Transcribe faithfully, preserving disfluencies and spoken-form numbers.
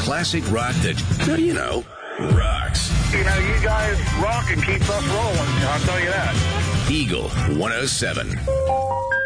classic rock that, well, you know, rocks. You know, you guys rock and keep us rolling, I'll tell you that. Eagle one oh seven.